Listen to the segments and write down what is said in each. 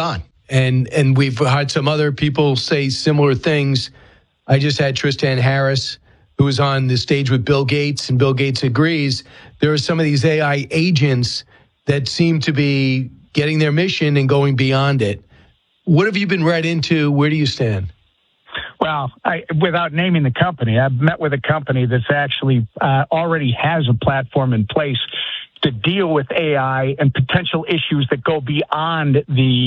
on. And we've had some other people say similar things. I just had Tristan Harris, who was on the stage with Bill Gates, and Bill Gates agrees. There are some of these AI agents that seem to be getting their mission and going beyond it. What have you been read into? Where do you stand? Well, without naming the company, I've met with a company that's actually already has a platform in place to deal with AI and potential issues that go beyond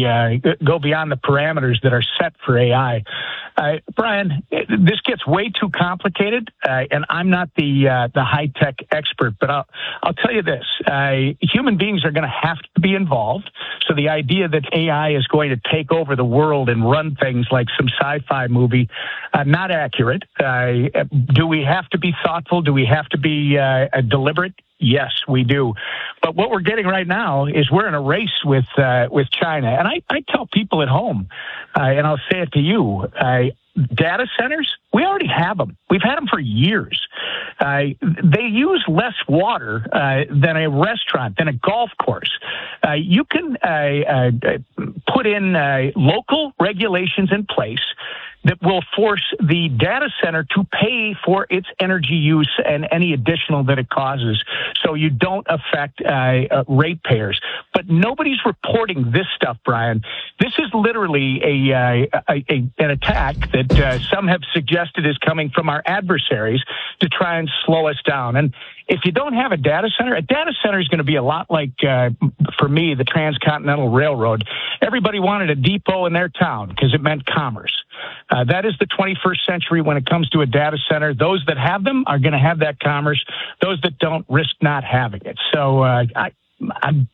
the parameters that are set for AI. Brian, this gets way too complicated, and I'm not the high tech expert, but I'll tell you this: human beings are going to have to be involved. So the idea that AI is going to take over the world and run things like some sci-fi movie, not accurate. Do we have to be thoughtful? Do we have to be deliberate? Yes, we do. But what we're getting right now is we're in a race with China. And I tell people at home, and I'll say it to you, data centers, we already have them. We've had them for years. They use less water than a restaurant, than a golf course. You can put in local regulations in place that will force the data center to pay for its energy use and any additional that it causes, so you don't affect ratepayers. But nobody's reporting this stuff, Brian. This is literally an attack that some have suggested is coming from our adversaries to try and slow us down. And if you don't have a data center is going to be a lot like, for me, the Transcontinental Railroad. Everybody wanted a depot in their town because it meant commerce. That is the 21st century when it comes to a data center. Those that have them are going to have that commerce. Those that don't risk not having it. So I'm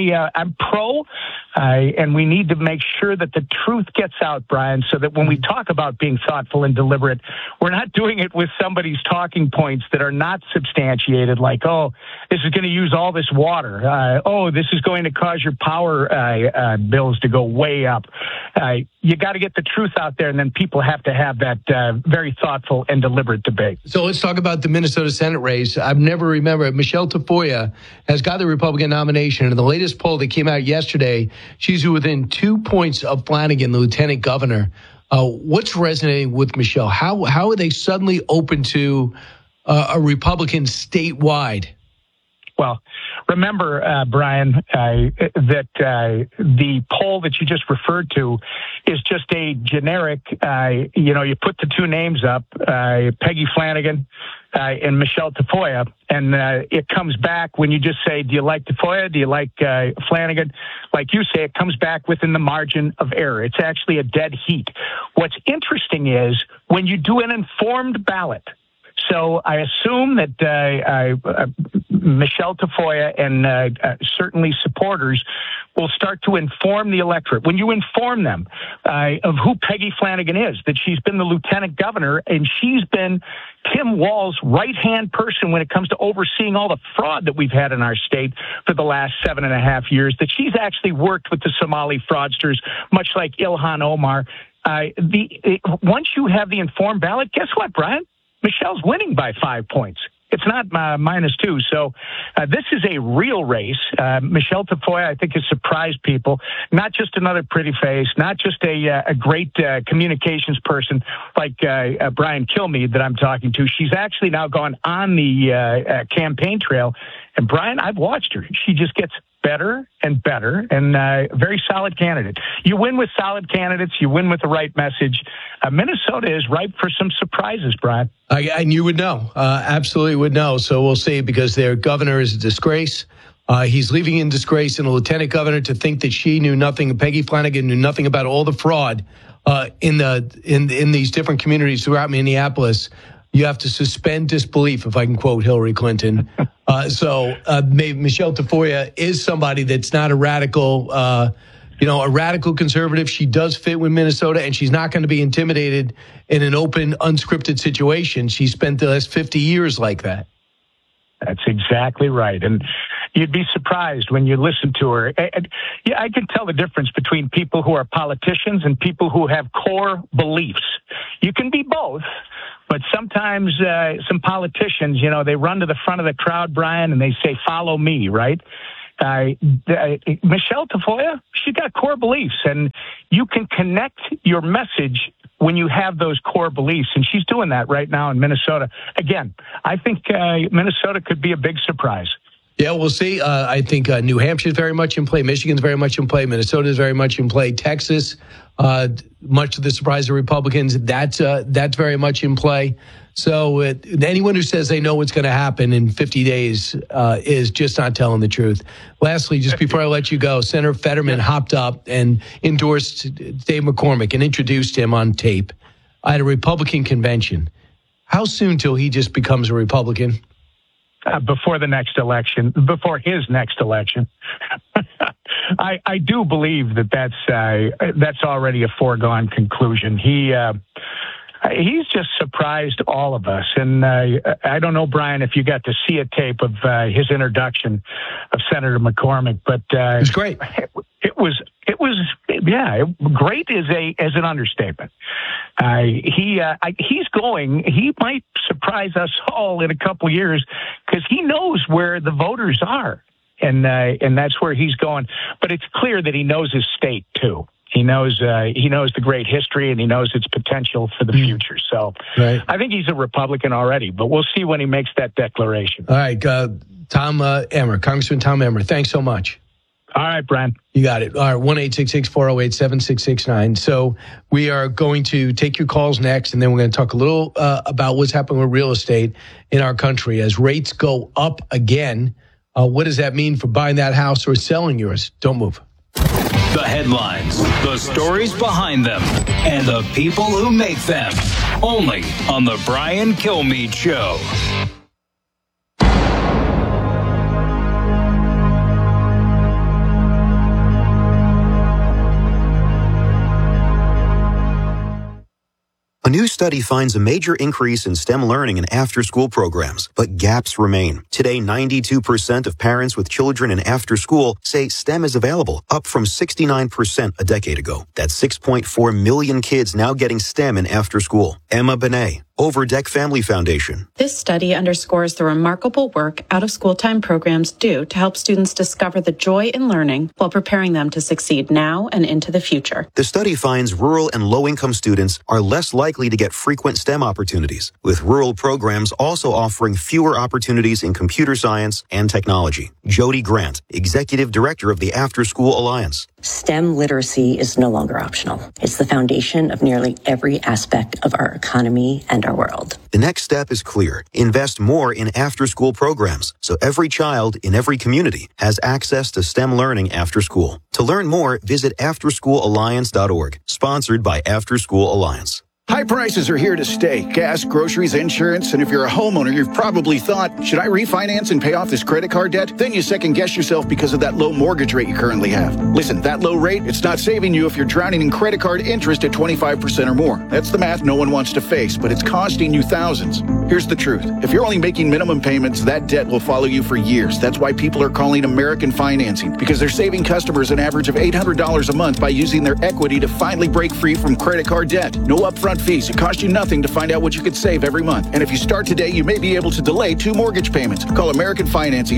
pro, and we need to make sure that the truth gets out, Brian, so that when we talk about being thoughtful and deliberate, we're not doing it with somebody's talking points that are not substantiated, like, oh, this is going to use all this water. Oh, this is going to cause your power bills to go way up. You got to get the truth out there, and then people have to have that very thoughtful and deliberate debate. So let's talk about the Minnesota Senate race. I've never remembered. Michelle Tafoya has got the Republican nomination. In the latest poll that came out yesterday, she's within 2 points of Flanagan, the lieutenant governor. What's resonating with Michelle? How are they suddenly open to a Republican statewide? Well, remember, Brian, that the poll that you just referred to is just a generic, you put the two names up, Peggy Flanagan and Michelle Tafoya, and it comes back when you just say, do you like Tafoya? Do you like Flanagan? Like you say, it comes back within the margin of error. It's actually a dead heat. What's interesting is when you do an informed ballot, so I assume that Michelle Tafoya and certainly supporters will start to inform the electorate. When you inform them of who Peggy Flanagan is, that she's been the lieutenant governor and she's been Tim Walz's right-hand person when it comes to overseeing all the fraud that we've had in our state for the last 7.5 years, that she's actually worked with the Somali fraudsters, much like Ilhan Omar. Once you have the informed ballot, guess what, Brian? Michelle's winning by 5 points. It's not -2. So this is a real race. Michelle Tafoya, I think, has surprised people. Not just another pretty face, not just a great communications person like Brian Kilmeade that I'm talking to. She's actually now gone on the campaign trail. And, Brian, I've watched her. She just gets better and better, and a very solid candidate. You win with solid candidates. You win with the right message. Minnesota is ripe for some surprises, Brian. And you would know. Absolutely would know. So we'll see, because their governor is a disgrace. He's leaving in disgrace, and a lieutenant governor, to think that she knew nothing, Peggy Flanagan knew nothing about all the fraud in these different communities throughout Minneapolis. You have to suspend disbelief, if I can quote Hillary Clinton. So maybe Michelle Tafoya is somebody that's not a radical, a radical conservative. She does fit with Minnesota, and she's not going to be intimidated in an open, unscripted situation. She spent the last 50 years like that. That's exactly right. And you'd be surprised when you listen to her. Yeah, I can tell the difference between people who are politicians and people who have core beliefs. You can be both. But sometimes some politicians, they run to the front of the crowd, Brian, and they say, follow me, right? Michelle Tafoya, she got core beliefs, and you can connect your message when you have those core beliefs, and she's doing that right now in Minnesota. Again, I think Minnesota could be a big surprise. Yeah, we'll see. I think New Hampshire is very much in play. Michigan's very much in play. Minnesota is very much in play. Texas, much to the surprise of Republicans, that's very much in play. So anyone who says they know what's going to happen in 50 days is just not telling the truth. Lastly, just before I let you go, Senator Fetterman hopped up and endorsed Dave McCormick and introduced him on tape at a Republican convention. How soon till he just becomes a Republican? Before his next election. I do believe that's already a foregone conclusion. He's just surprised all of us. And I don't know, Brian, if you got to see a tape of his introduction of Senator McCormick, but it was great. It was great is an understatement. He might surprise us all in a couple years because he knows where the voters are, and that's where he's going. But it's clear that he knows his state too. He knows the great history, and he knows its potential for the future. So right. I think he's a Republican already, but we'll see when he makes that declaration. All right, Congressman Tom Emmer, thanks so much. All right, Brian. You got it. All right, 1-866-408-7669. So we are going to take your calls next, and then we're going to talk a little about what's happening with real estate in our country. As rates go up again, what does that mean for buying that house or selling yours? Don't move. The headlines, the stories behind them, and the people who make them. Only on The Brian Kilmeade Show. A new study finds a major increase in STEM learning in after-school programs, but gaps remain. Today, 92% of parents with children in after-school say STEM is available, up from 69% a decade ago. That's 6.4 million kids now getting STEM in after-school. Emma Benet, Overdeck Family Foundation. This study underscores the remarkable work out-of-school time programs do to help students discover the joy in learning while preparing them to succeed now and into the future. The study finds rural and low-income students are less likely to get frequent STEM opportunities, with rural programs also offering fewer opportunities in computer science and technology. Jody Grant, Executive Director of the After School Alliance. STEM literacy is no longer optional. It's the foundation of nearly every aspect of our economy and our world. The next step is clear. Invest more in after-school programs so every child in every community has access to STEM learning after school. To learn more, visit afterschoolalliance.org, sponsored by After School Alliance. High prices are here to stay. Gas, groceries, insurance, and if you're a homeowner, you've probably thought, should I refinance and pay off this credit card debt? Then you second guess yourself because of that low mortgage rate you currently have. Listen, that low rate, it's not saving you if you're drowning in credit card interest at 25% or more. That's the math no one wants to face, but it's costing you thousands. Here's the truth. If you're only making minimum payments, that debt will follow you for years. That's why people are calling American Financing, because they're saving customers an average of $800 a month by using their equity to finally break free from credit card debt. No upfront fees. It costs you nothing to find out what you could save every month. And if you start today, you may be able to delay 2 mortgage payments. Call American Financing,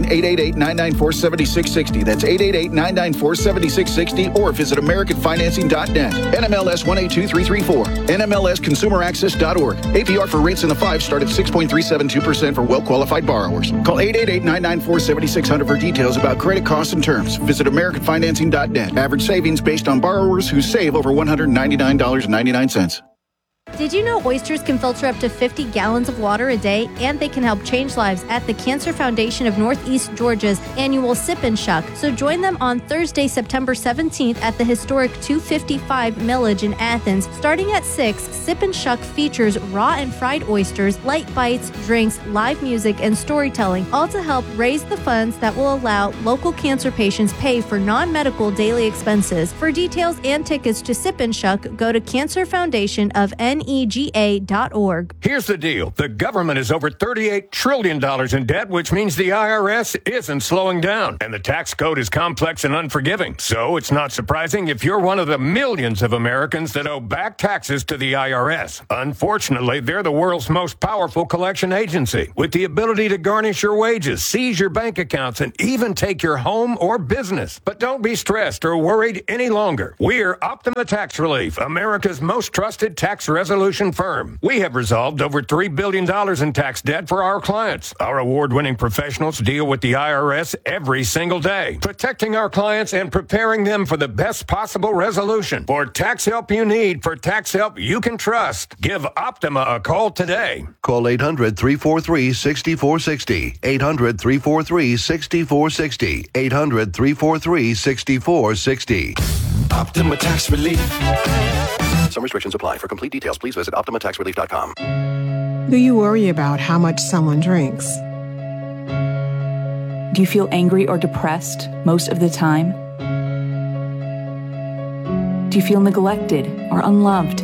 888-994-7660. That's 888-994-7660, or visit AmericanFinancing.net. NMLS 182334. NMLSConsumerAccess.org. APR for rates in the 5 start at 6.372% for well-qualified borrowers. Call 888-994-7600 for details about credit costs and terms. Visit AmericanFinancing.net. Average savings based on borrowers who save over $199.99. Did you know oysters can filter up to 50 gallons of water a day, and they can help change lives at the Cancer Foundation of Northeast Georgia's annual Sip and Shuck? So join them on Thursday, September 17th at the historic 255 Millage in Athens. Starting at 6, Sip and Shuck features raw and fried oysters, light bites, drinks, live music, and storytelling, all to help raise the funds that will allow local cancer patients pay for non-medical daily expenses. For details and tickets to Sip and Shuck, go to Cancer Foundation of NEGA.org. NEGA.org. Here's the deal. The government is over $38 trillion in debt, which means the IRS isn't slowing down. And the tax code is complex and unforgiving. So it's not surprising if you're one of the millions of Americans that owe back taxes to the IRS. Unfortunately, they're the world's most powerful collection agency, with the ability to garnish your wages, seize your bank accounts, and even take your home or business. But don't be stressed or worried any longer. We're Optima Tax Relief, America's most trusted tax resolution firm. We have resolved over $3 billion in tax debt for our clients. Our award-winning professionals deal with the IRS every single day, protecting our clients and preparing them for the best possible resolution. For tax help you need, for tax help you can trust, give Optima a call today. Call 800-343-6460. 800-343-6460. 800-343-6460. Optima Tax Relief. Some restrictions apply. For complete details, please visit OptimaTaxRelief.com. Do you worry about how much someone drinks? Do you feel angry or depressed most of the time? Do you feel neglected or unloved?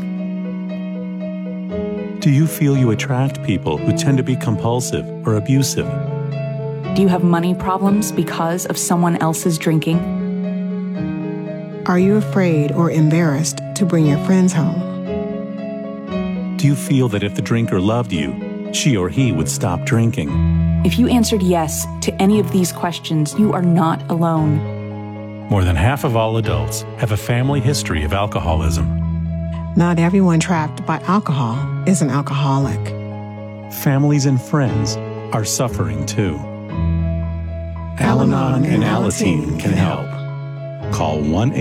Do you feel you attract people who tend to be compulsive or abusive? Do you have money problems because of someone else's drinking? Are you afraid or embarrassed to bring your friends home? Do you feel that if the drinker loved you, she or he would stop drinking? If you answered yes to any of these questions, you are not alone. More than half of all adults have a family history of alcoholism. Not everyone trapped by alcohol is an alcoholic. Families and friends are suffering too. Al-Anon and Alateen can help. Call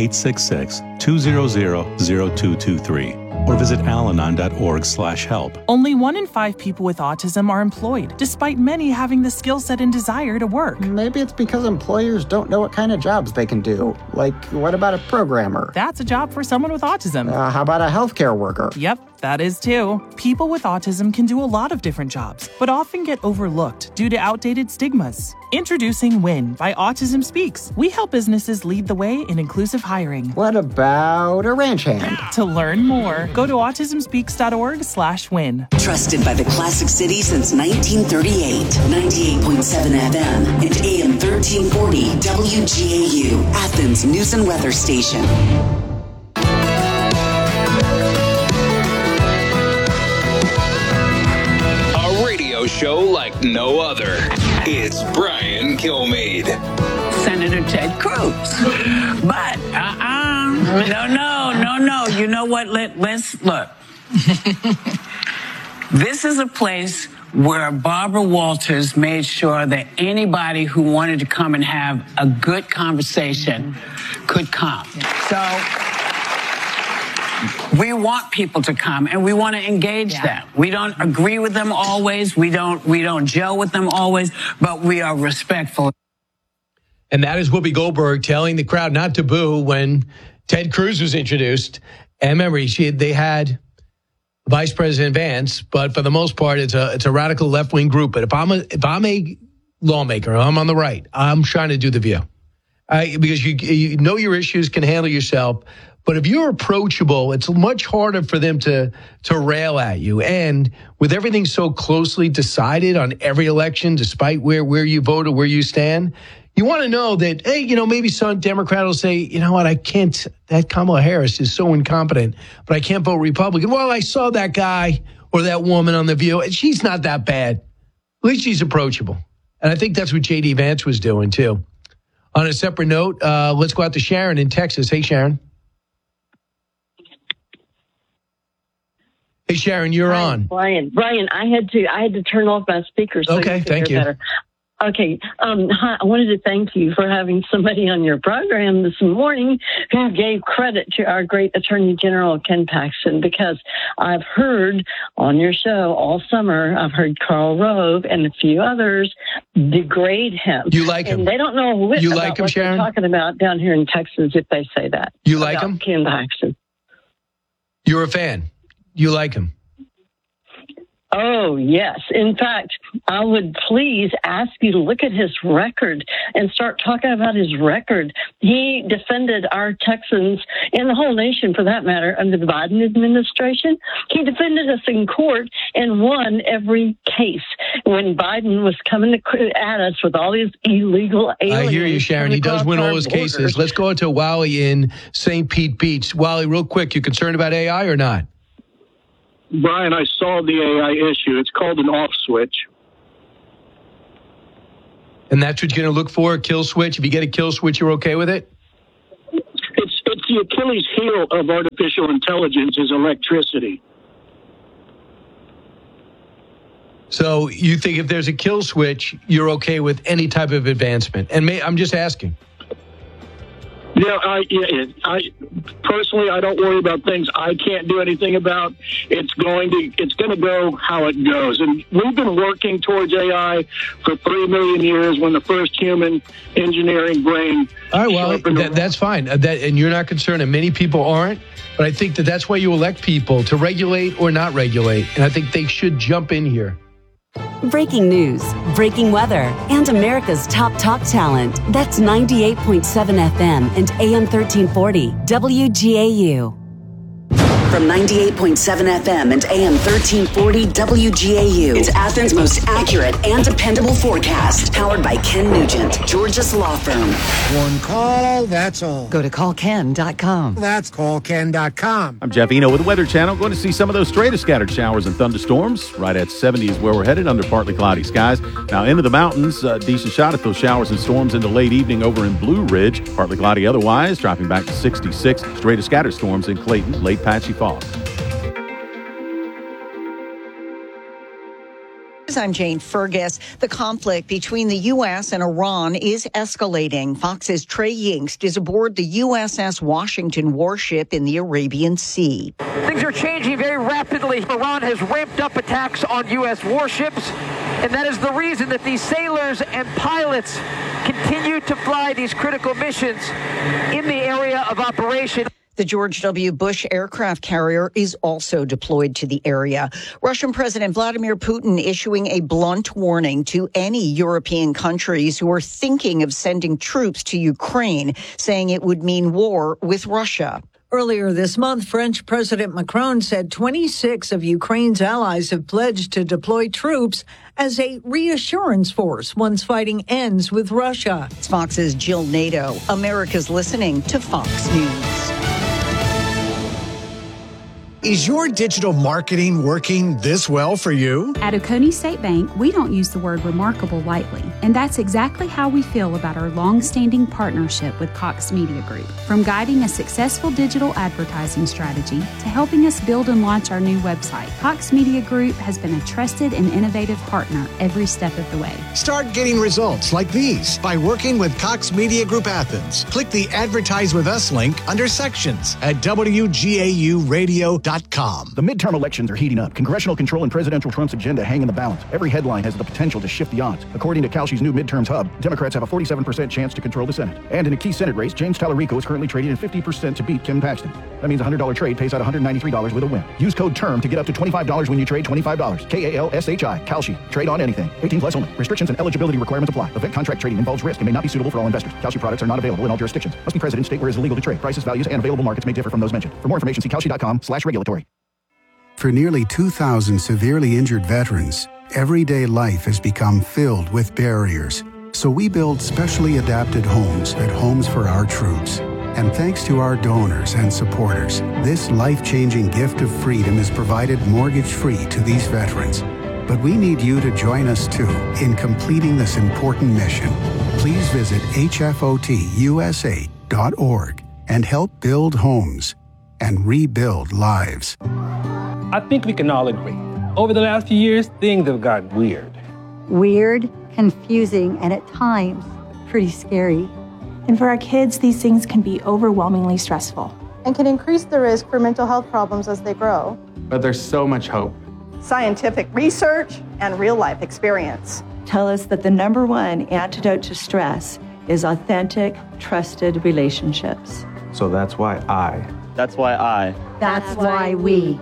1-866-200-0223 or visit alanon.org/help. Only 1 in 5 people with autism are employed, despite many having the skill set and desire to work. Maybe it's because employers don't know what kind of jobs they can do. Like, what about a programmer? That's a job for someone with autism. How about a healthcare worker? Yep. That is too. People with autism can do a lot of different jobs, but often get overlooked due to outdated stigmas. Introducing WIN by Autism Speaks. We help businesses lead the way in inclusive hiring. What about a ranch hand? To learn more, go to autismspeaks.org/win. Trusted by the Classic City since 1938. 98.7 FM and AM 1340 WGAU, Athens News and Weather Station. Show like no other. It's Brian Kilmeade. Senator Ted Cruz. But, no. You know what? Let's look. This is a place where Barbara Walters made sure that anybody who wanted to come and have a good conversation could come. So we want people to come and we want to engage them. We don't agree with them always. We don't gel with them always, but we are respectful. And that is Whoopi Goldberg telling the crowd not to boo when Ted Cruz was introduced. And remember, they had Vice President Vance, but for the most part, it's a radical left-wing group. But if I'm a lawmaker, I'm on the right, I'm trying to do the View. Because you know your issues, can handle yourself. But if you're approachable, it's much harder for them to rail at you. And with everything so closely decided on every election, despite where you vote or where you stand, you want to know that, hey, maybe some Democrat will say, you know what, I can't, that Kamala Harris is so incompetent, but I can't vote Republican. Well, I saw that guy or that woman on The View, and she's not that bad. At least she's approachable. And I think that's what J.D. Vance was doing, too. On a separate note, let's go out to Sharon in Texas. Hey, Sharon. Hey, Sharon, you're on. Brian, I had to turn off my speaker so okay, you could thank hear you. better. Okay, hi, I wanted to thank you for having somebody on your program this morning who gave credit to our great Attorney General, Ken Paxton, because I've heard on your show all summer, I've heard Karl Rove and a few others degrade him. You like him? And they don't know what they're talking about down here in Texas if they say that. You like him? Ken Paxton. You're a fan. You like him. Oh, yes. In fact, I would please ask you to look at his record and start talking about his record. He defended our Texans and the whole nation, for that matter, under the Biden administration. He defended us in court and won every case when Biden was coming at us with all these illegal aliens. I hear you, Sharon. He does win all his cases. Let's go to Wally in St. Pete Beach. Wally, real quick, you concerned about AI or not? Brian, I saw the AI issue. It's called an off switch. And that's what you're going to look for, a kill switch? If you get a kill switch, you're okay with it? It's the Achilles heel of artificial intelligence is electricity. So you think if there's a kill switch, you're okay with any type of advancement? And I'm just asking. Yeah, I personally, I don't worry about things I can't do anything about. It's going to go how it goes. And we've been working towards AI for 3 million years when the first human engineering brain. All right, well, that's fine. And you're not concerned, and many people aren't. But I think that's why you elect people, to regulate or not regulate. And I think they should jump in here. Breaking news, breaking weather, and America's top talent. That's 98.7 FM and AM 1340 WGAU. From 98.7 FM and AM 1340 WGAU. It's Athens' most accurate and dependable forecast. Powered by Ken Nugent, Georgia's law firm. One call, that's all. Go to callken.com. That's callken.com. I'm Jeff Eno with the Weather Channel. Going to see some of those straightest scattered showers and thunderstorms. Right at 70 is where we're headed under partly cloudy skies. Now into the mountains, decent shot at those showers and storms into late evening over in Blue Ridge. Partly cloudy otherwise, dropping back to 66. Straightest scattered storms in Clayton, late patchy fog. I'm Jane Fergus. The conflict between the U.S. and Iran is escalating. Fox's Trey Yingst is aboard the USS Washington warship in the Arabian Sea. Things are changing very rapidly. Iran has ramped up attacks on U.S. warships, and that is the reason that these sailors and pilots continue to fly these critical missions in the area of operation. The George W. Bush aircraft carrier is also deployed to the area. Russian President Vladimir Putin issuing a blunt warning to any European countries who are thinking of sending troops to Ukraine, saying it would mean war with Russia. Earlier this month, French President Macron said 26 of Ukraine's allies have pledged to deploy troops as a reassurance force once fighting ends with Russia. It's Fox's Jill Nato. America's listening to Fox News. Is your digital marketing working this well for you? At Oconee State Bank, we don't use the word remarkable lightly, and that's exactly how we feel about our long-standing partnership with Cox Media Group. From guiding a successful digital advertising strategy to helping us build and launch our new website, Cox Media Group has been a trusted and innovative partner every step of the way. Start getting results like these by working with Cox Media Group Athens. Click the Advertise with Us link under Sections at WGAUradio.com. The midterm elections are heating up. Congressional control and presidential Trump's agenda hang in the balance. Every headline has the potential to shift the odds. According to Kalshi's new midterms hub, Democrats have a 47% chance to control the Senate. And in a key Senate race, James Tallarico is currently trading at 50% to beat Ken Paxton. That means a $100 trade pays out $193 with a win. Use code TERM to get up to $25 when you trade $25. KALSHI. Kalshi. Trade on anything. 18 plus only. Restrictions and eligibility requirements apply. Event contract trading involves risk and may not be suitable for all investors. Kalshi products are not available in all jurisdictions. Must be present in state where it is illegal to trade. Prices, values, and available markets may differ from those mentioned. For more information, see Kalshi.com/regulatory. For nearly 2,000 severely injured veterans, everyday life has become filled with barriers. So we build specially adapted homes at Homes for Our Troops. And thanks to our donors and supporters, this life-changing gift of freedom is provided mortgage-free to these veterans. But we need you to join us too in completing this important mission. Please visit hfotusa.org and help build homes and rebuild lives. I think we can all agree. Over the last few years, things have gotten weird. Weird, confusing, and at times, pretty scary. And for our kids, these things can be overwhelmingly stressful. And can increase the risk for mental health problems as they grow. But there's so much hope. Scientific research and real-life experience tell us that the number one antidote to stress is authentic, trusted relationships. So that's why I. That's why we.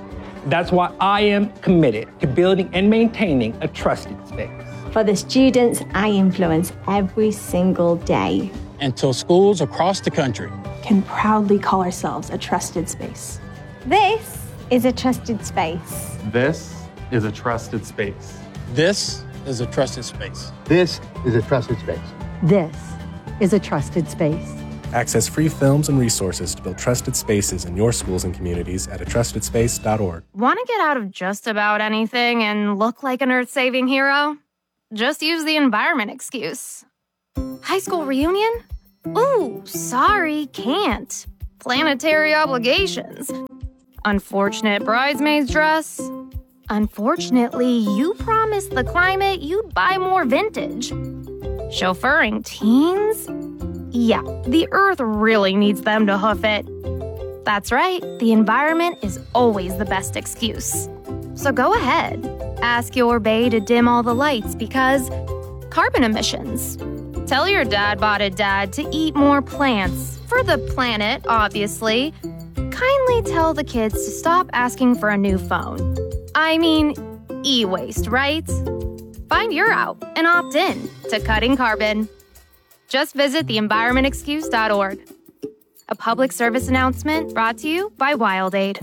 That's why I am committed to building and maintaining a trusted space. For the students I influence every single day. Until schools across the country can proudly call ourselves a trusted space. This is a trusted space. This is a trusted space. This is a trusted space. This is a trusted space. This is a trusted space. Access free films and resources to build trusted spaces in your schools and communities at atrustedspace.org. Want to get out of just about anything and look like an earth-saving hero? Just use the environment excuse. High school reunion? Ooh, sorry, can't. Planetary obligations. Unfortunate bridesmaid's dress. Unfortunately, you promised the climate you'd buy more vintage. Chauffeuring teens? Yeah, the earth really needs them to hoof it. That's right, the environment is always the best excuse. So go ahead, ask your bae to dim all the lights because carbon emissions. Tell your dad-botted dad to eat more plants, for the planet, obviously. Kindly tell the kids to stop asking for a new phone. I mean, e-waste, right? Find your out and opt in to cutting carbon. Just visit theenvironmentexcuse.org. A public service announcement brought to you by WildAid.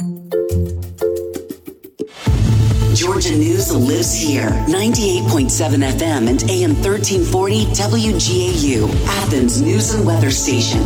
Georgia News lives here. 98.7 FM and AM 1340 WGAU, Athens News and Weather Station.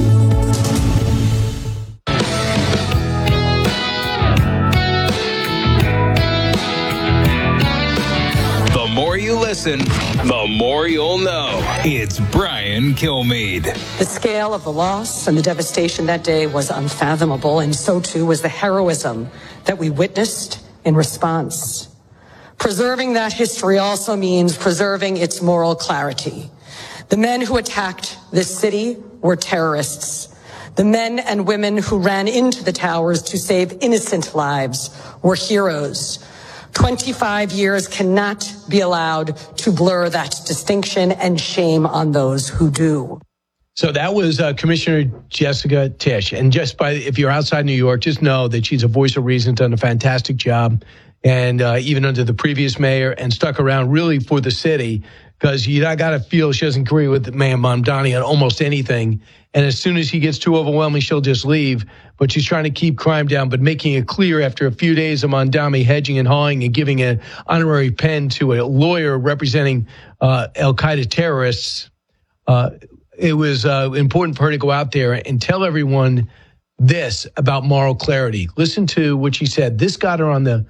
The more you listen, the more you'll know. It's Brian Kilmeade. The scale of the loss and the devastation that day was unfathomable, and so too was the heroism that we witnessed in response. Preserving that history also means preserving its moral clarity. The men who attacked this city were terrorists. The men and women who ran into the towers to save innocent lives were heroes. 25 years cannot be allowed to blur that distinction, and shame on those who do. So that was Commissioner Jessica Tisch. And if you're outside New York, just know that she's a voice of reason, done a fantastic job. And even under the previous mayor, and stuck around really for the city, because you got to feel she doesn't agree with Mayor Mamdani on almost anything. And as soon as he gets too overwhelming, she'll just leave. But she's trying to keep crime down, but making it clear after a few days of Mamdani hedging and hawing and giving an honorary pen to a lawyer representing al-Qaeda terrorists, it was important for her to go out there and tell everyone this about moral clarity. Listen to what she said. This got her on the...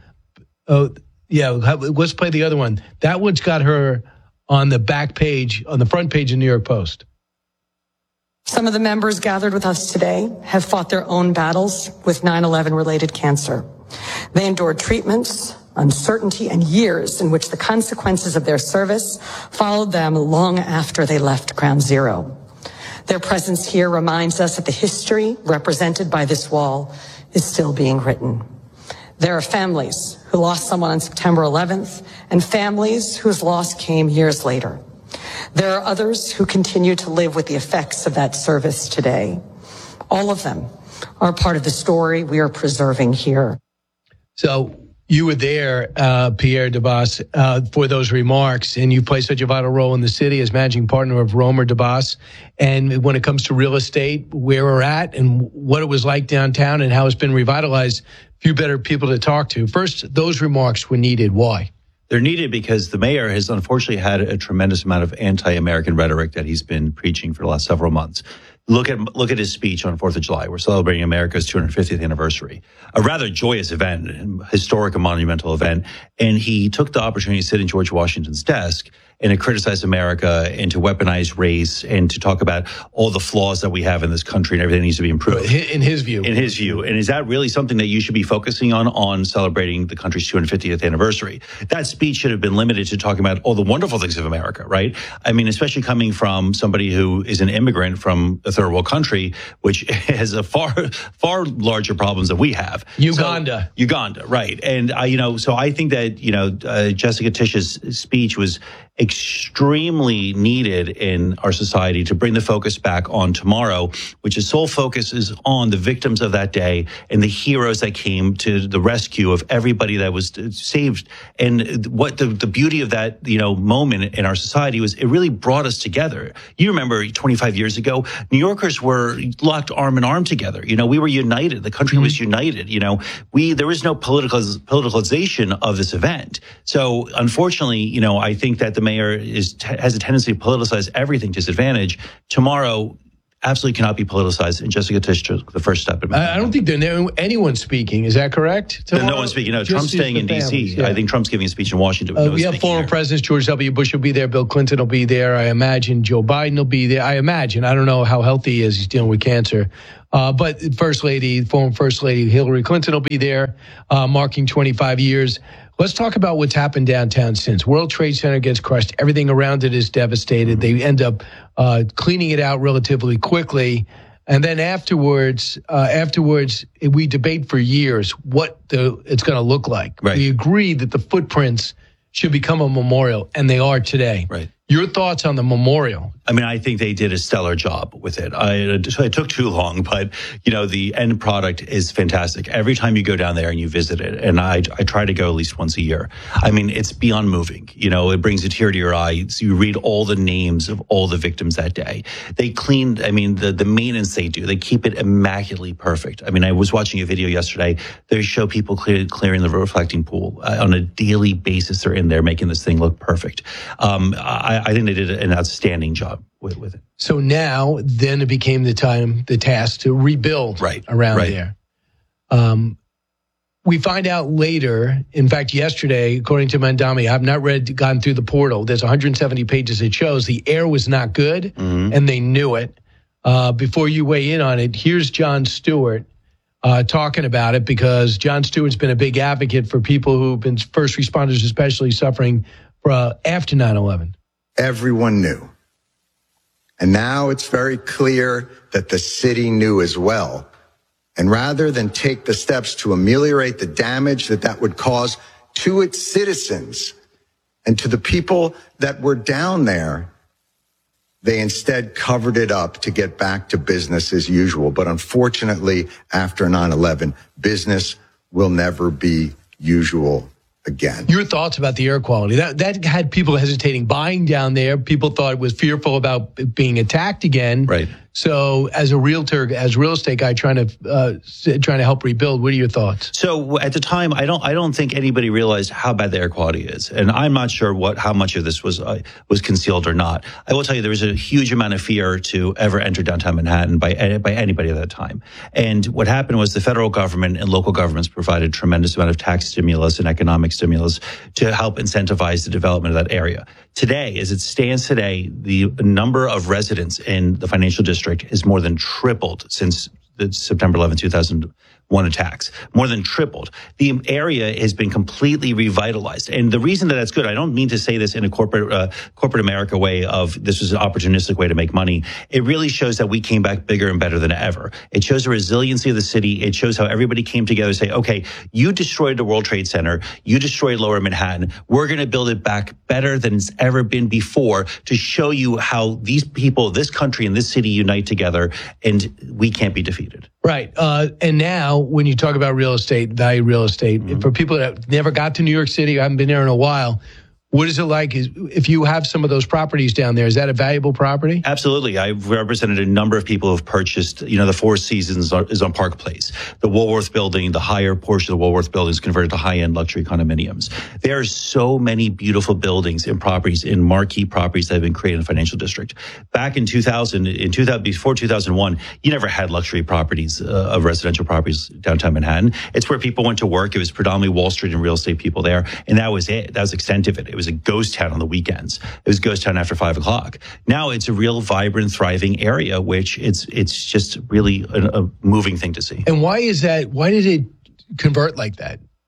let's play the other one. That one's got her on the back page, on the front page of New York Post. Some of the members gathered with us today have fought their own battles with 9/11 related cancer. They endured treatments, uncertainty, and years in which the consequences of their service followed them long after they left Ground Zero. Their presence here reminds us that the history represented by this wall is still being written. There are families who lost someone on September 11th and families whose loss came years later. There are others who continue to live with the effects of that service today. All of them are part of the story we are preserving here. So you were there, Pierre DeBas, for those remarks, and you play such a vital role in the city as managing partner of Romer DeBas. And when it comes to real estate, where we're at and what it was like downtown and how it's been revitalized, few better people to talk to. First, those remarks were needed. Why? They're needed because the mayor has unfortunately had a tremendous amount of anti-American rhetoric that he's been preaching for the last several months. Look at his speech on 4th of July. We're celebrating America's 250th anniversary, a rather joyous event, a historic and monumental event. And he took the opportunity to sit in George Washington's desk and to criticize America and to weaponize race and to talk about all the flaws that we have in this country and everything needs to be improved. In his view. In his view. And is that really something that you should be focusing on celebrating the country's 250th anniversary? That speech should have been limited to talking about all the wonderful things of America, right? I mean, especially coming from somebody who is an immigrant from a third world country, which has a far larger problems than we have. Uganda. Uganda, right. And, so I think that, Jessica Tisch's speech was extremely needed in our society to bring the focus back on tomorrow, which is sole focus is on the victims of that day and the heroes that came to the rescue of everybody that was saved. And what the beauty of that, moment in our society was it really brought us together. You remember 25 years ago, New Yorkers were locked arm in arm together. We were united. The country was united. There was no politicalization of this event. So unfortunately, I think that the mayor has a tendency to politicize everything to his advantage. Tomorrow absolutely cannot be politicized, and Jessica Tisch took the first step. I don't think there's anyone speaking. Is that correct? There's no one speaking. No, Trump's staying in D.C. Yeah. I think Trump's giving a speech in Washington. We have former presidents. George W. Bush will be there. Bill Clinton will be there. I imagine Joe Biden will be there. I don't know how healthy he is. He's dealing with cancer. But former First Lady Hillary Clinton will be there, marking 25 years. Let's talk about what's happened downtown since. World Trade Center gets crushed. Everything around it is devastated. They end up cleaning it out relatively quickly. And then afterwards, we debate for years what it's going to look like. Right. We agree that the footprints should become a memorial, and they are today. Right. Your thoughts on the memorial? I think they did a stellar job with it. It took too long, but, the end product is fantastic. Every time you go down there and you visit it, and I try to go at least once a year, it's beyond moving. It brings a tear to your eye. So you read all the names of all the victims that day. They cleaned, the maintenance they do, they keep it immaculately perfect. I was watching a video yesterday. They show people clearing the reflecting pool on a daily basis. They're in there making this thing look perfect. I think they did an outstanding job with it. So now, then it became the task to rebuild around there. We find out later, in fact, yesterday, according to Mandami, I've not gone through the portal. There's 170 pages. It shows the air was not good, and they knew it. Before you weigh in on it, here's Jon Stewart talking about it, because Jon Stewart's been a big advocate for people who've been first responders, especially suffering after 9/11. Everyone knew. And now it's very clear that the city knew as well. And rather than take the steps to ameliorate the damage that would cause to its citizens and to the people that were down there, they instead covered it up to get back to business as usual. But unfortunately, after 9/11, business will never be usual again. Your thoughts about the air quality? That had people hesitating buying down there. People thought it was fearful about being attacked again. Right. So, as a realtor, as real estate guy trying to help rebuild, what are your thoughts? So, at the time, I don't think anybody realized how bad the air quality is, and I'm not sure how much of this was concealed or not. I will tell you, there was a huge amount of fear to ever enter downtown Manhattan by anybody at that time. And what happened was the federal government and local governments provided a tremendous amount of tax stimulus and economic stimulus to help incentivize the development of that area. Today, as it stands today, the number of residents in the financial district has more than tripled since the September 11, 2001 attacks. More than tripled. The area has been completely revitalized. And the reason that that's good, I don't mean to say this in a corporate America way of this was an opportunistic way to make money. It really shows that we came back bigger and better than ever. It shows the resiliency of the city. It shows how everybody came together to say, okay, you destroyed the World Trade Center. You destroyed Lower Manhattan. We're going to build it back better than it's ever been before to show you how these people, this country and this city unite together, and we can't be defeated. Right. And now when you talk about real estate, value real estate, for people that never got to New York City, I haven't been there in a while, what is it like if you have some of those properties down there? Is that a valuable property? Absolutely. I've represented a number of people who have purchased, the Four Seasons is on Park Place. The Woolworth building, the higher portion of the Woolworth building is converted to high-end luxury condominiums. There are so many beautiful buildings and properties in marquee properties that have been created in the financial district. Back in 2000, before 2001, you never had luxury properties of residential properties downtown Manhattan. It's where people went to work. It was predominantly Wall Street and real estate people there. And that was it. That was the extent of it. It was a ghost town on the weekends. It was a ghost town after 5 o'clock. Now it's a real vibrant, thriving area, which it's just really a moving thing to see. And why is that? Why did it convert like that?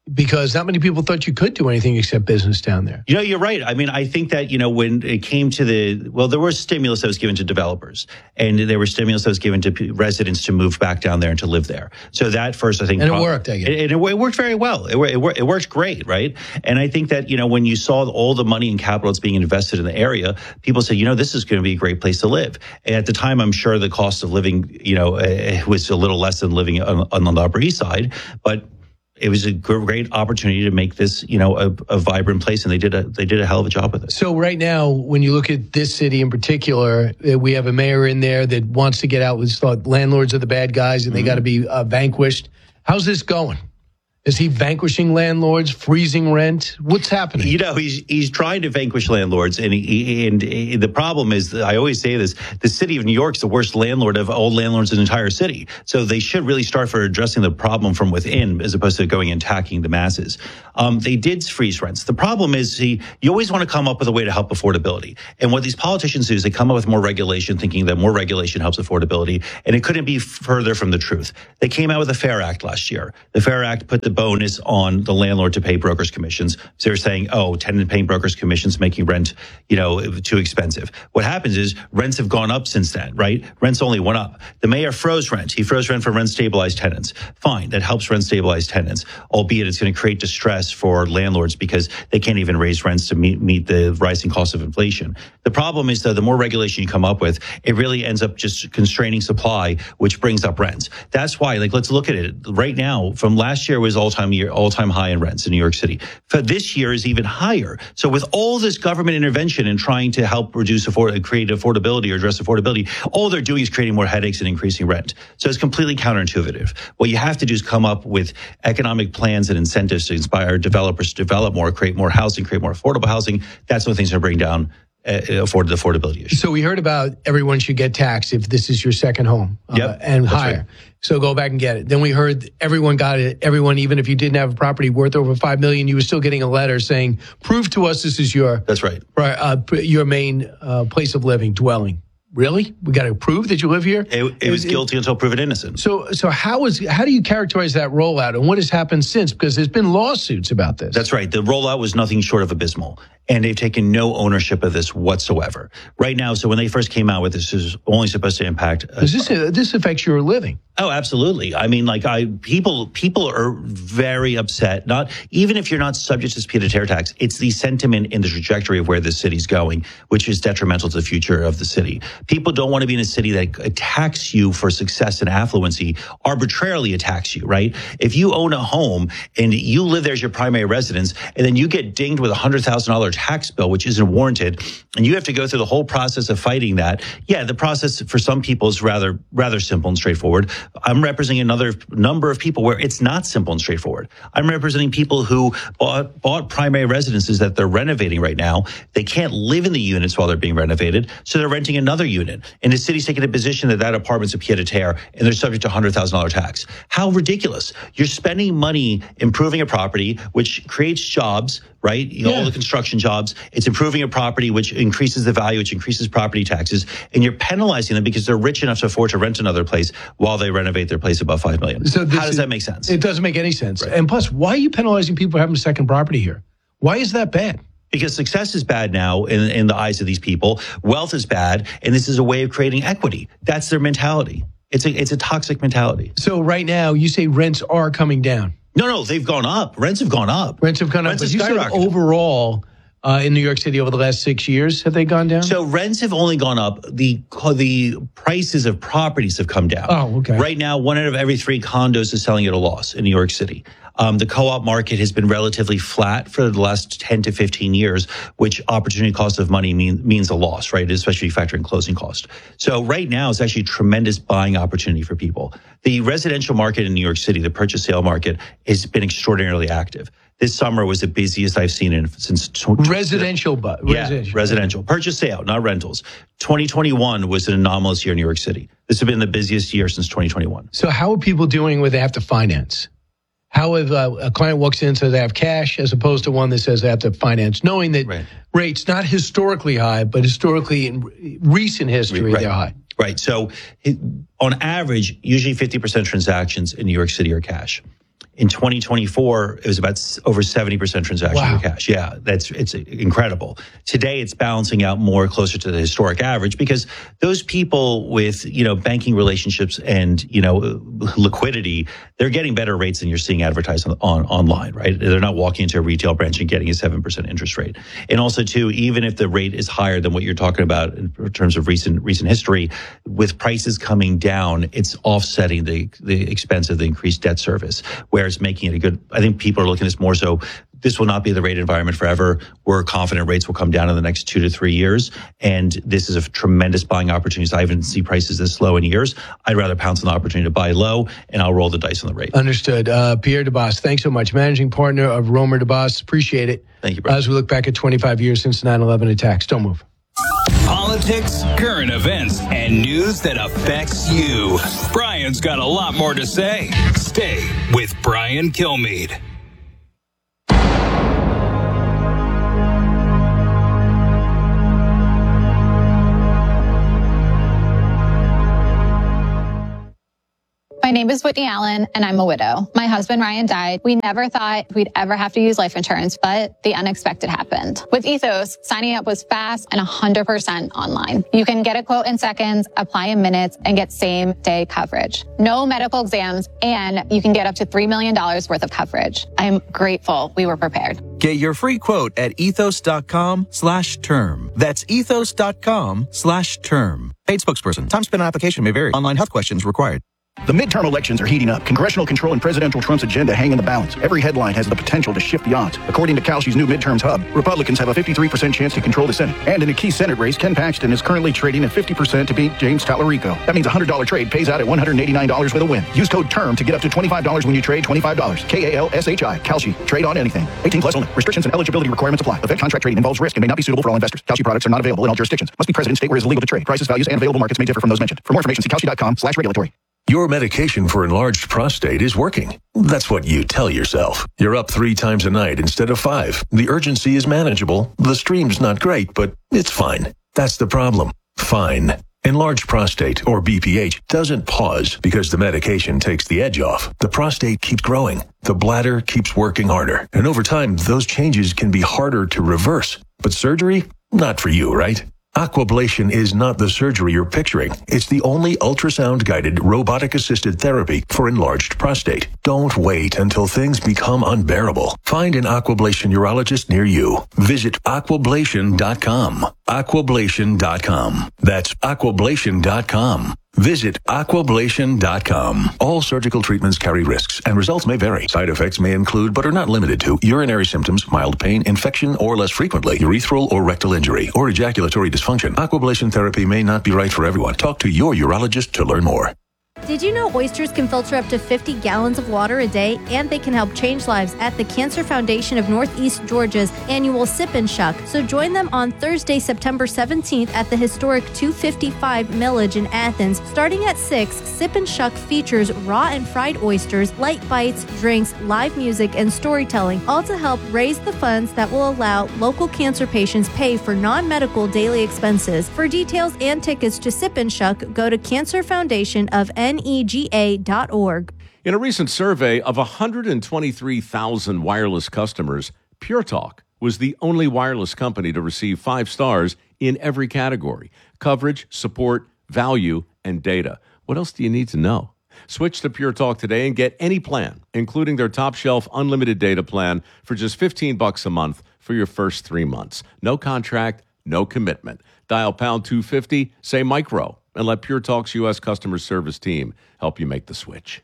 because not many people thought you could do anything except business down there. You know, you're right. I mean, I think that, when it came to there was stimulus that was given to developers, and there was stimulus that was given to residents to move back down there and to live there. So that first, I think. And it worked, I guess. And it worked very well. It worked great, right? And I think that, when you saw all the money and capital that's being invested in the area, people said, this is going to be a great place to live. And at the time, I'm sure the cost of living, was a little less than living on the Upper East Side, but it was a great opportunity to make this, a vibrant place, and they did a hell of a job with it. So right now, when you look at this city in particular, we have a mayor in there that wants to get out. It's thought landlords are the bad guys, and they got to be vanquished. How's this going? Is he vanquishing landlords, freezing rent? What's happening? He's trying to vanquish landlords, and the problem is, I always say this: the city of New York is the worst landlord of all landlords in the entire city. So they should really start for addressing the problem from within, as opposed to going and attacking the masses. They did freeze rents. The problem is, you always want to come up with a way to help affordability. And what these politicians do is they come up with more regulation, thinking that more regulation helps affordability, and it couldn't be further from the truth. They came out with the FAIR Act last year. The FAIR Act put the bonus on the landlord to pay brokers' commissions. So they're saying, tenant paying brokers' commissions making rent, too expensive. What happens is rents have gone up since then, right? Rents only went up. The mayor froze rent. He froze rent for rent stabilized tenants. Fine, that helps rent stabilized tenants, albeit it's going to create distress for landlords because they can't even raise rents to meet the rising cost of inflation. The problem is, though, the more regulation you come up with, it really ends up just constraining supply, which brings up rents. That's why, let's look at it right now. From last year was all-time high in rents in New York City. For this year is even higher. So with all this government intervention and trying to help create affordability or address affordability, all they're doing is creating more headaches and increasing rent. So it's completely counterintuitive. What you have to do is come up with economic plans and incentives to inspire developers to develop more, create more housing, create more affordable housing. That's what things are bringing down affordability issue. So we heard about everyone should get taxed if this is your second home and higher. Right. So go back and get it. Then we heard everyone got it. Everyone, even if you didn't have a property worth over $5 million, you were still getting a letter saying, prove to us this is your That's right. Your main place of living, dwelling. Really? We got to prove that you live here? It was guilty until proven innocent. So how do you characterize that rollout, and what has happened since? Because there's been lawsuits about this. That's right. The rollout was nothing short of abysmal, and they've taken no ownership of this whatsoever. Right now, so when they first came out with this, is only supposed to impact. This affects your living. Oh, absolutely. I mean, people are very upset. Not even if you're not subject to this pied-à-terre tax, it's the sentiment in the trajectory of where the city's going, which is detrimental to the future of the city. People don't want to be in a city that attacks you for success and affluency, arbitrarily attacks you, right? If you own a home and you live there as your primary residence, and then you get dinged with a $100,000 tax bill, which isn't warranted, and you have to go through the whole process of fighting that. Yeah, the process for some people is rather simple and straightforward. I'm representing another number of people where it's not simple and straightforward. I'm representing people who bought primary residences that they're renovating right now. They can't live in the units while they're being renovated, so they're renting another unit. And the city's taking a position that apartment's a pied-à-terre, and they're subject to $100,000 tax. How ridiculous. You're spending money improving a property, which creates jobs, right? All the construction jobs. It's improving a property, which increases the value, which increases property taxes. And you're penalizing them because they're rich enough to afford to rent another place while they renovate their place above $5 million. So how does that make sense? It doesn't make any sense. Right. And plus, why are you penalizing people for having a second property here? Why is that bad? Because success is bad now in the eyes of these people. Wealth is bad, and this is a way of creating equity. That's their mentality. It's a toxic mentality. So right now, you say rents are coming down. No, they've gone up. Rents have gone up. But you said overall, in New York City over the last 6 years, have they gone down? So rents have only gone up. The prices of properties have come down. Oh, okay. Right now, 1 out of every 3 condos is selling at a loss in New York City. The co-op market has been relatively flat for the last 10 to 15 years, which opportunity cost of money means a loss, right? Especially factoring closing cost. So right now, it's actually a tremendous buying opportunity for people. The residential market in New York City, the purchase sale market, has been extraordinarily active. This summer was the busiest I've seen since residential. Residential purchase sale, not rentals. 2021 was an anomalous year in New York City. This has been the busiest year since 2021. So how are people doing where they have to finance? How if a client walks in and says they have cash as opposed to one that says they have to finance, knowing that rates not historically high, but historically in recent history, they're high. Right. So on average, usually 50% transactions in New York City are cash. In 2024, it was about over 70% transaction for cash. Yeah, it's incredible. Today, it's balancing out more closer to the historic average because those people with, banking relationships and, liquidity, they're getting better rates than you're seeing advertised online, right? They're not walking into a retail branch and getting a 7% interest rate. And also, too, even if the rate is higher than what you're talking about in terms of recent history, with prices coming down, it's offsetting the expense of the increased debt service, where it's making it a good. I think people are looking at this more so. This will not be the rate environment forever. We're confident rates will come down in the next 2 to 3 years. And this is a tremendous buying opportunity. I haven't seen prices this low in years. I'd rather pounce on the opportunity to buy low, and I'll roll the dice on the rate. Understood. Pierre DeBoss, thanks so much. Managing partner of Romer DeBoss. Appreciate it. Thank you, Brian. As we look back at 25 years since 9/11 attacks. Don't move. Politics, current events, and news that affects you. Brian's got a lot more to say. Stay with Brian Kilmeade. My name is Whitney Allen, and I'm a widow. My husband, Ryan, died. We never thought we'd ever have to use life insurance, but the unexpected happened. With Ethos, signing up was fast and 100% online. You can get a quote in seconds, apply in minutes, and get same-day coverage. No medical exams, and you can get up to $3 million worth of coverage. I'm grateful we were prepared. Get your free quote at ethos.com/term. That's ethos.com/term. Paid spokesperson. Time spent on application may vary. Online health questions required. The midterm elections are heating up. Congressional control and presidential Trump's agenda hang in the balance. Every headline has the potential to shift the odds. According to Kalshi's new midterms hub, Republicans have a 53% chance to control the Senate. And in a key Senate race, Ken Paxton is currently trading at 50% to beat James Tallarico. That means a $100 trade pays out at $189 with a win. Use code TERM to get up to $25 when you trade $25. KALSHI. Kalshi. Trade on anything. 18 plus only. Restrictions and eligibility requirements apply. Event contract trading involves risk and may not be suitable for all investors. Kalshi products are not available in all jurisdictions. Must be present in state where it is illegal to trade. Prices, values, and available markets may differ from those mentioned. For more information, see Kalshi.com/regulatory. Your medication for enlarged prostate is working. That's what you tell yourself. You're up 3 times a night instead of 5. The urgency is manageable. The stream's not great, but it's fine. That's the problem. Fine. Enlarged prostate, or BPH, doesn't pause because the medication takes the edge off. The prostate keeps growing. The bladder keeps working harder. And over time, those changes can be harder to reverse. But surgery? Not for you, right? Aquablation is not the surgery you're picturing. It's the only ultrasound-guided, robotic-assisted therapy for enlarged prostate. Don't wait until things become unbearable. Find an Aquablation urologist near you. Visit aquablation.com. Aquablation.com. That's aquablation.com. Visit aquablation.com. All surgical treatments carry risks, and results may vary. Side effects may include, but are not limited to, urinary symptoms, mild pain, infection, or less frequently, urethral or rectal injury, or ejaculatory dysfunction. Aquablation therapy may not be right for everyone. Talk to your urologist to learn more. Did you know oysters can filter up to 50 gallons of water a day, and they can help change lives at the Cancer Foundation of Northeast Georgia's annual Sip and Shuck? So join them on Thursday, September 17th at the historic 255 Millage in Athens. Starting at 6, Sip and Shuck features raw and fried oysters, light bites, drinks, live music, and storytelling, all to help raise the funds that will allow local cancer patients pay for non-medical daily expenses. For details and tickets to Sip and Shuck, go to Cancer Foundation of NEGA.org. In a recent survey of 123,000 wireless customers, Pure Talk was the only wireless company to receive 5 stars in every category: coverage, support, value, and data. What else do you need to know? Switch to Pure Talk today and get any plan, including their top shelf unlimited data plan, for just $15 a month for your first 3 months. No contract, no commitment. Dial pound 250, say micro, and let Pure Talk's U.S. customer service team help you make the switch.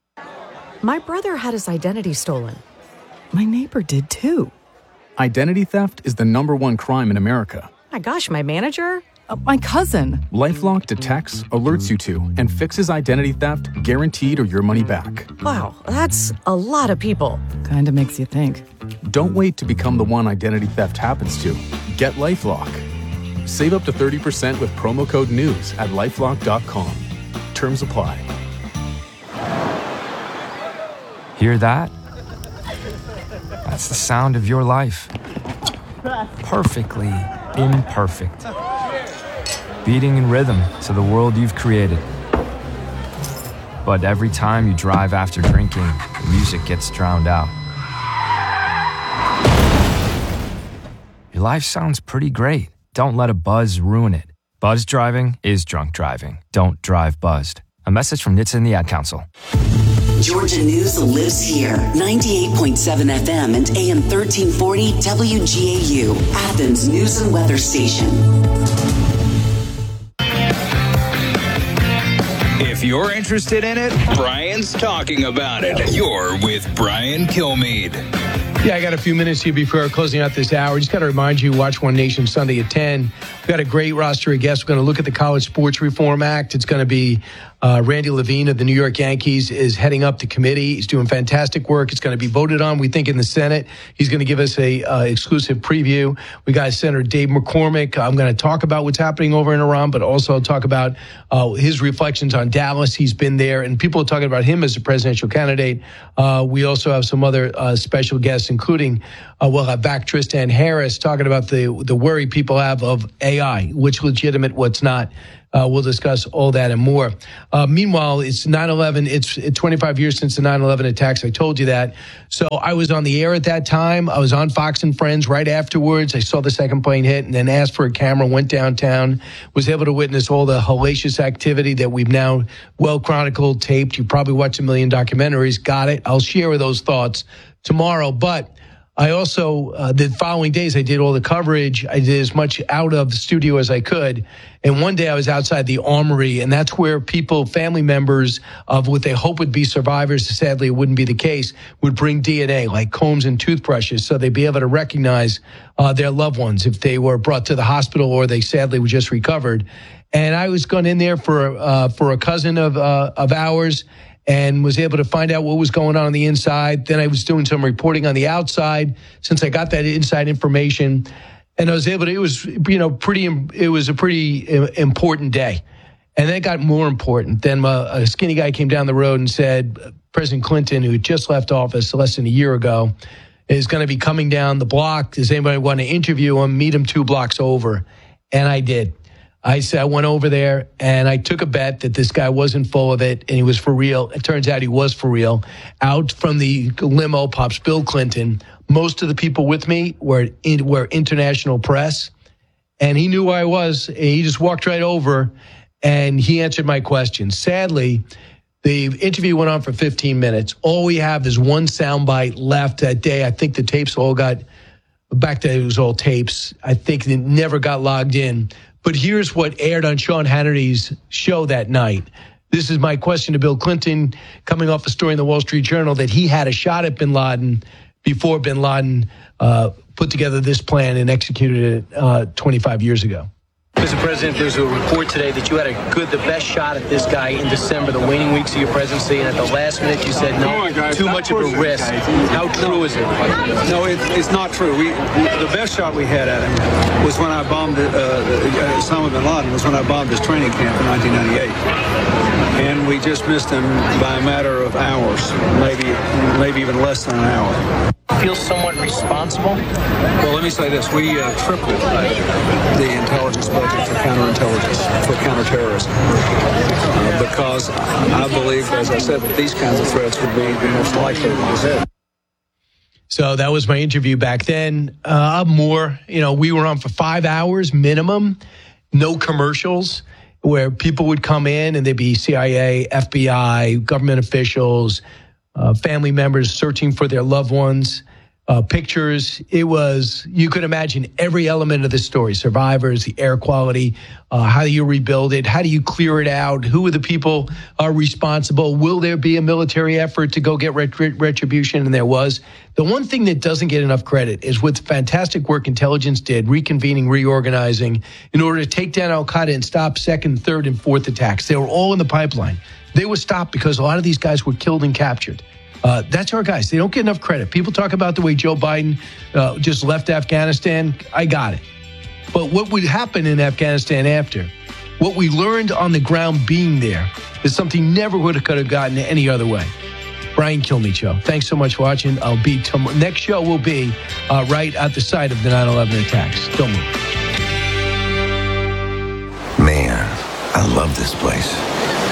My brother had his identity stolen. My neighbor did too. Identity theft is the #1 crime in America. My gosh, my manager? My cousin. LifeLock detects, alerts you to, and fixes identity theft, guaranteed or your money back. Wow, that's a lot of people. Kinda makes you think. Don't wait to become the one identity theft happens to. Get LifeLock. Save up to 30% with promo code NEWS at LifeLock.com. Terms apply. Hear that? That's the sound of your life. Perfectly imperfect. Beating in rhythm to the world you've created. But every time you drive after drinking, the music gets drowned out. Your life sounds pretty great. Don't let a buzz ruin it. Buzz driving is drunk driving. Don't drive buzzed. A message from NHTSA and the Ad Council. Georgia News lives here. 98.7 FM and AM 1340 WGAU, Athens News and Weather Station. If you're interested in it, Brian's talking about it. You're with Brian Kilmeade. Yeah, I got a few minutes here before closing out this hour. Just got to remind you, watch One Nation Sunday at 10. We've got a great roster of guests. We're going to look at the College Sports Reform Act. It's going to be Randy Levine of the New York Yankees is heading up the committee. He's doing fantastic work. It's going to be voted on, we think, in the Senate. He's going to give us a exclusive preview. We got Senator Dave McCormick. I'm going to talk about what's happening over in Iran, but also talk about his reflections on Dallas. He's been there, and people are talking about him as a presidential candidate. We also have some other special guests, including we'll have back Tristan Harris talking about the worry people have of AI, which legitimate, what's not. We'll discuss all that and more. Meanwhile, it's 9/11. It's 25 years since the 9/11 attacks. I told you that. So I was on the air at that time. I was on Fox and Friends right afterwards. I saw the second plane hit and then asked for a camera, went downtown, was able to witness all the hellacious activity that we've now well chronicled, taped. You probably watched a million documentaries. Got it. I'll share those thoughts tomorrow. But I also, the following days, I did all the coverage. I did as much out of the studio as I could. And one day I was outside the Armory, and that's where people, family members of what they hope would be survivors, sadly it wouldn't be the case, would bring DNA, like combs and toothbrushes, so they'd be able to recognize their loved ones if they were brought to the hospital or they sadly were just recovered. And I was going in there for a cousin of ours, and was able to find out what was going on the inside. Then I was doing some reporting on the outside since I got that inside information. And I was able to, it was a pretty important day. And then it got more important. Then a skinny guy came down the road and said, President Clinton, who had just left office less than a year ago, is going to be coming down the block. Does anybody want to interview him? Meet him 2 blocks over. And I did. I went over there and I took a bet that this guy wasn't full of it and he was for real. It turns out he was for real. Out from the limo pops Bill Clinton. Most of the people with me were international press, and he knew who I was. He just walked right over and he answered my questions. Sadly, the interview went on for 15 minutes. All we have is one soundbite left that day. I think the tapes all got back to, it was all tapes. I think it never got logged in. But here's what aired on Sean Hannity's show that night. This is my question to Bill Clinton, coming off a story in the Wall Street Journal that he had a shot at bin Laden before bin Laden put together this plan and executed it 25 years ago. Mr. President, there's a report today that you had the best shot at this guy in December, the waning weeks of your presidency, and at the last minute you said, no, too much of a risk. How true is it? No, it's not true. The best shot we had at him was when I bombed Osama bin Laden, was when I bombed his training camp in 1998. And we just missed him by a matter of hours, maybe even less than an hour. Feel somewhat responsible? Well, let me say this. We tripled the intelligence budget for counterintelligence, for counterterrorism, because I believe, as I said, that these kinds of threats would be the most likely ones. So that was my interview back then. We were on for 5 hours minimum, no commercials, where people would come in and they'd be CIA, FBI, government officials, family members searching for their loved ones, pictures. It was, you could imagine every element of the story, survivors, the air quality, how do you rebuild it? How do you clear it out? Who are the people responsible? Will there be a military effort to go get retribution? And there was. The one thing that doesn't get enough credit is what fantastic work intelligence did, reconvening, reorganizing, in order to take down al-Qaeda and stop second, third, and fourth attacks. They were all in the pipeline. They were stopped because a lot of these guys were killed and captured. That's our guys. They don't get enough credit. People talk about the way Joe Biden just left Afghanistan. I got it. But what would happen in Afghanistan after? What we learned on the ground being there is something never could have gotten any other way. Brian Kilmeade Show. Thanks so much for watching. Next show will be right at the site of the 9/11 attacks. Don't move. Man, I love this place.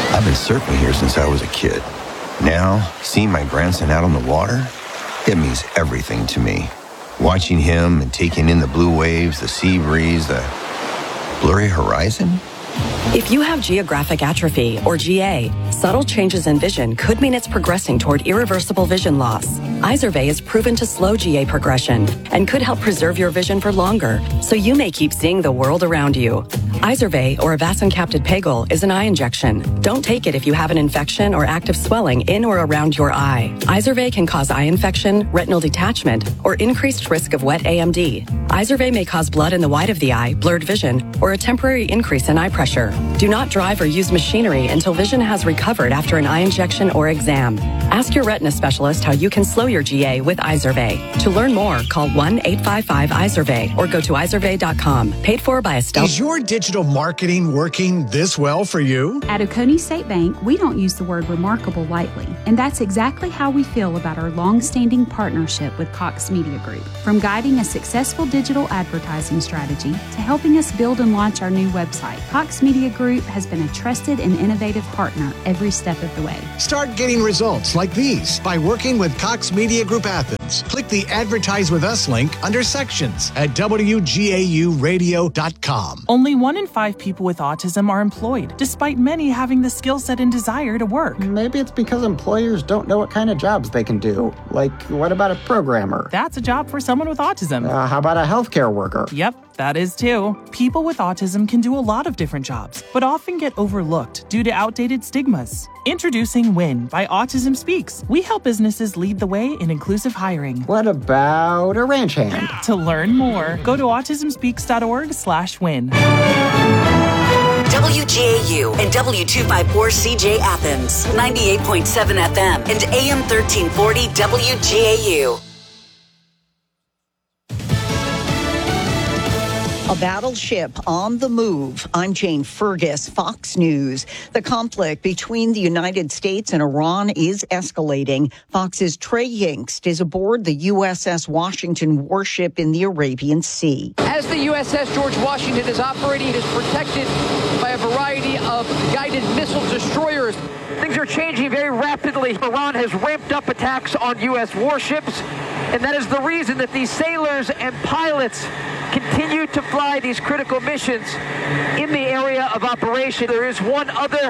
I've been surfing here since I was a kid. Now, seeing my grandson out on the water, it means everything to me. Watching him and taking in the blue waves, the sea breeze, the blurry horizon. If you have geographic atrophy, or GA, subtle changes in vision could mean it's progressing toward irreversible vision loss. Izervay is proven to slow GA progression and could help preserve your vision for longer, so you may keep seeing the world around you. Izervay, or avacincaptad pegol, is an eye injection. Don't take it if you have an infection or active swelling in or around your eye. Izervay can cause eye infection, retinal detachment, or increased risk of wet AMD. Izervay may cause blood in the white of the eye, blurred vision, or a temporary increase in eye pressure. Do not drive or use machinery until vision has recovered after an eye injection or exam. Ask your retina specialist how you can slow your GA with Izervay. To learn more, call 1-855-IZERVAY or go to izervay.com. Paid for by Estelle. Is your digital marketing working this well for you? At Oconee State Bank, we don't use the word remarkable lightly, and that's exactly how we feel about our long-standing partnership with Cox Media Group. From guiding a successful digital advertising strategy to helping us build and launch our new website, Cox Media Group has been a trusted and innovative partner every step of the way. Start getting results like these by working with Cox Media Group Athens. Click the Advertise with Us link under Sections at WGAUradio.com. Only 1 in 5 people with autism are employed, despite many having the skill set and desire to work. Maybe it's because employers don't know what kind of jobs they can do. Like, what about a programmer? That's a job for someone with autism. How about a healthcare worker? Yep, that is too. People with autism can do a lot of different jobs, but often get overlooked due to outdated stigmas. Introducing WIN by Autism Speaks. We help businesses lead the way in inclusive hiring. What about a ranch hand? To learn more, go to autismspeaks.org/win. WGAU and W254CJ Athens, 98.7 FM and AM 1340 WGAU. A battleship on the move. I'm Jane Fergus, Fox News. The conflict between the United States and Iran is escalating. Fox's Trey Yingst is aboard the USS Washington warship in the Arabian Sea. As the USS George Washington is operating, it is protected by a variety of guided missile destroyers. Things are changing very rapidly. Iran has ramped up attacks on U.S. warships, and that is the reason that these sailors and pilots continue to fly these critical missions in the area of operation. There is one other,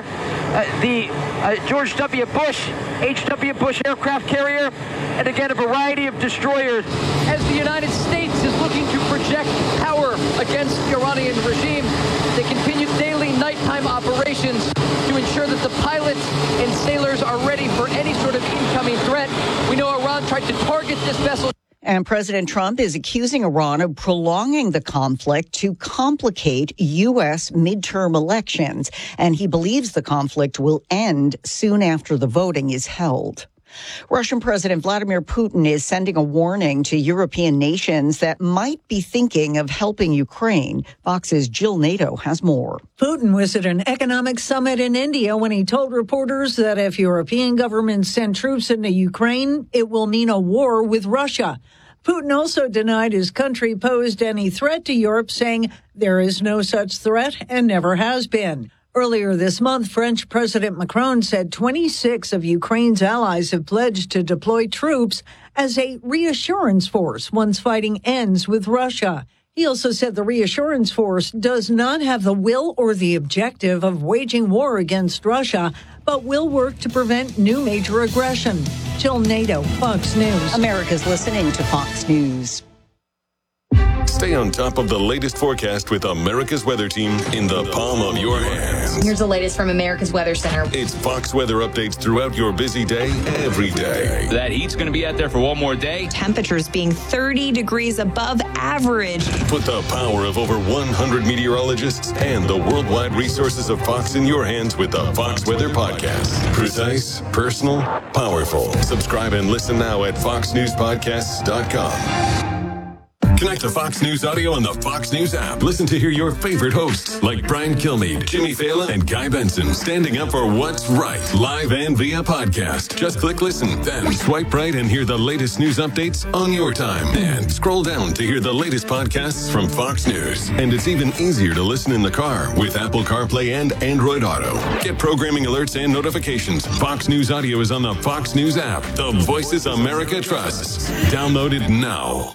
the George W. Bush, H.W. Bush aircraft carrier, and again, a variety of destroyers. As the United States is looking to project power against the Iranian regime, they continue daily nighttime operations to ensure that the pilots and sailors are ready for any sort of incoming threat. We know Iran tried to target this vessel. And President Trump is accusing Iran of prolonging the conflict to complicate U.S. midterm elections. And he believes the conflict will end soon after the voting is held. Russian President Vladimir Putin is sending a warning to European nations that might be thinking of helping Ukraine. Fox's Jill Nato has more. Putin was at an economic summit in India when he told reporters that if European governments send troops into Ukraine, it will mean a war with Russia. Putin also denied his country posed any threat to Europe, saying there is no such threat and never has been. Earlier this month, French President Macron said 26 of Ukraine's allies have pledged to deploy troops as a reassurance force once fighting ends with Russia. He also said the reassurance force does not have the will or the objective of waging war against Russia, but will work to prevent new major aggression. Jill Nato, Fox News. America's listening to Fox News. Stay on top of the latest forecast with America's Weather Team in the palm of your hands. Here's the latest from America's Weather Center. It's Fox weather updates throughout your busy day, every day. That heat's going to be out there for one more day. Temperatures being 30 degrees above average. Put the power of over 100 meteorologists and the worldwide resources of Fox in your hands with the Fox Weather Podcast. Precise, personal, powerful. Subscribe and listen now at foxnewspodcasts.com. Connect to Fox News Audio on the Fox News app. Listen to hear your favorite hosts like Brian Kilmeade, Jimmy Fallon, and Guy Benson standing up for what's right, live and via podcast. Just click listen, then swipe right and hear the latest news updates on your time. And scroll down to hear the latest podcasts from Fox News. And it's even easier to listen in the car with Apple CarPlay and Android Auto. Get programming alerts and notifications. Fox News Audio is on the Fox News app. The voices America trusts. Download it now.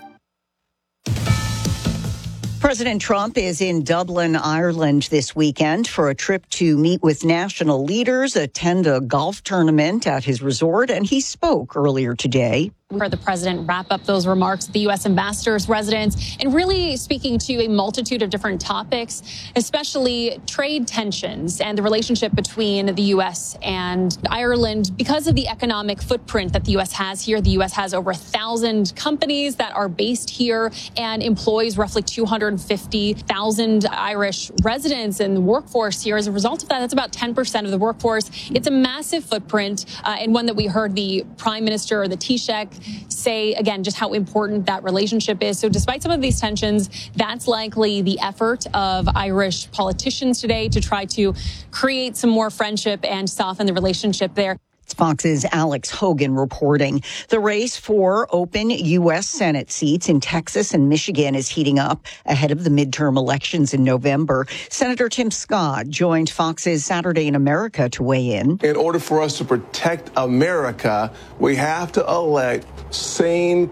President Trump is in Dublin, Ireland this weekend for a trip to meet with national leaders, attend a golf tournament at his resort, and he spoke earlier today. We heard the president wrap up those remarks at the U.S. ambassador's residence and really speaking to a multitude of different topics, especially trade tensions and the relationship between the U.S. and Ireland. Because of the economic footprint that the U.S. has here, the U.S. has over 1,000 companies that are based here and employs roughly 250,000 Irish residents in the workforce here. As a result of that, that's about 10% of the workforce. It's a massive footprint and one that we heard the Prime Minister, the Taoiseach, say, again, just how important that relationship is. So despite some of these tensions, that's likely the effort of Irish politicians today to try to create some more friendship and soften the relationship there. Fox's Alex Hogan reporting. The race for open U.S. Senate seats in Texas and Michigan is heating up ahead of the midterm elections in November. Senator Tim Scott joined Fox's Saturday in America to weigh in. In order for us to protect America, we have to elect sane